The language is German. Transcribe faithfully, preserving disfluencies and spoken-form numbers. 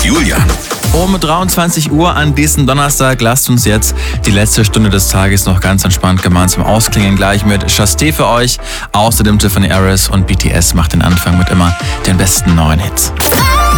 Julian. Um dreiundzwanzig Uhr an diesem Donnerstag lasst uns jetzt die letzte Stunde des Tages noch ganz entspannt gemeinsam ausklingen. Gleich mit Chastee für euch. Außerdem Tiffany Harris und B T S macht den Anfang mit immer den besten neuen Hits.